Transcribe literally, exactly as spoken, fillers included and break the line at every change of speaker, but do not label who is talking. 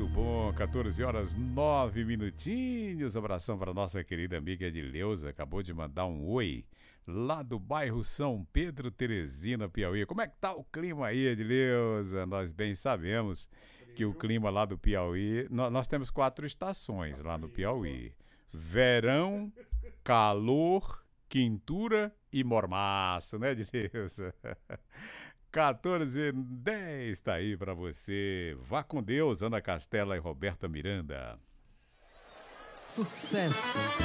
muito bom. quatorze horas, nove minutinhos. Abração para nossa querida amiga Edileuza. Acabou de mandar um oi lá do bairro São Pedro, Teresina, Piauí. Como é que tá o clima aí, Edileuza? Nós bem sabemos que o clima lá do Piauí... Nós, nós temos quatro estações lá no Piauí. Verão, calor, quintura e mormaço, né, Edileuza? quatorze e dez tá aí pra você. Vá com Deus, Ana Castela e Roberta Miranda.
Sucesso!